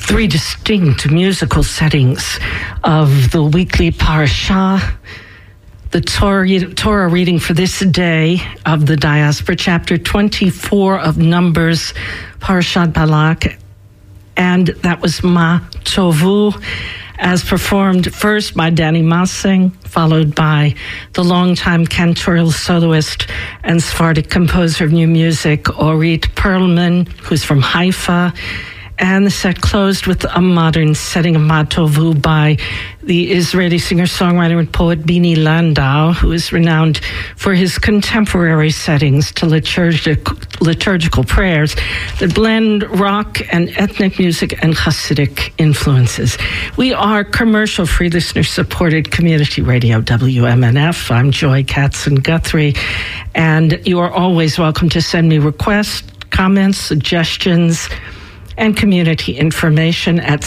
three distinct musical settings of the weekly parashah. The Torah reading for this day of the Diaspora, chapter 24 of Numbers, Parashat Balak, and that was Ma Tovu, as performed first by Danny Massing, followed by the longtime cantorial soloist and Sephardic composer of new music, Orit Perlman, who's from Haifa. And the set closed with a modern setting of Ma Tovu by the Israeli singer-songwriter and poet Bini Landau, who is renowned for his contemporary settings to liturgical prayers that blend rock and ethnic music and Hasidic influences. We are commercial-free, listener-supported community radio, WMNF. I'm Joy Katzen-Guthrie, and you are always welcome to send me requests, comments, suggestions, and community information at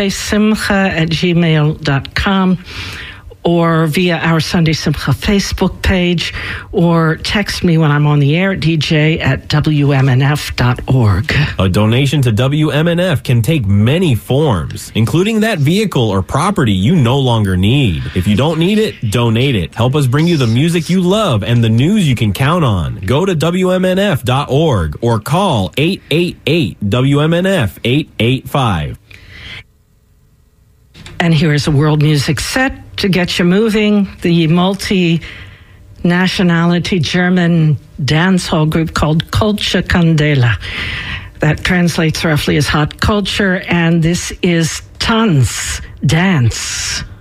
sundaysimcha@gmail.com or via our Sunday Simcha Facebook page, or text me when I'm on the air, dj@wmnf.org. A donation to WMNF can take many forms, including that vehicle or property you no longer need. If you don't need it, donate it. Help us bring you the music you love and the news you can count on. Go to WMNF.org or call 888-WMNF-885. And here is a world music set to get you moving. The multi-nationality German dancehall group called Culture Candela. That translates roughly as hot culture, and this is Tanz, dance.